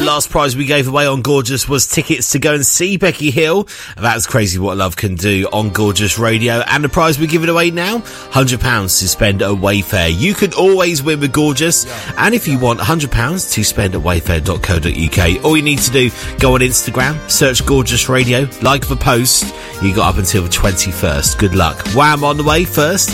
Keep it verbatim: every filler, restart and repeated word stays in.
last prize we gave away on Gorgeous was tickets to go and see Becky Hill. That's Crazy What Love Can Do on Gorgeous Radio. And the prize we're giving away now, one hundred pounds to spend at Wayfair. You can always win with Gorgeous. And if you want one hundred pounds to spend at wayfair dot co dot uk, all you need to do, go on Instagram, search Gorgeous Radio, like the post. You got up until the twenty-first. Good luck. Wham on the way first.